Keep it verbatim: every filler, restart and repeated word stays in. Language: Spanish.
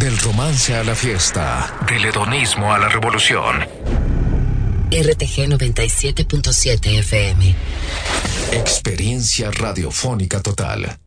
Del romance a la fiesta, del hedonismo a la revolución. R T G noventa y siete punto siete F M. Experiencia radiofónica total.